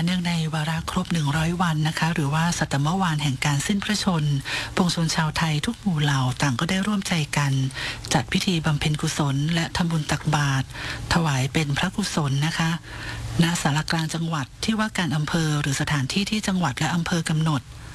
เนื่องในวาระครบ100วันนะคะหรือว่าสัตมวานแห่งการสิ้นพระชนปวงชนชาวไทยทุกหมู่เหล่าต่างก็ได้ร่วมใจกันจัดพิธีบำเพ็ญกุศลและทำบุญตักบาตรถวายเป็นพระกุศลนะคะณศาลากลางจังหวัดที่ว่าการอำเภอหรือสถานที่ที่จังหวัดและอำเภอกำหนด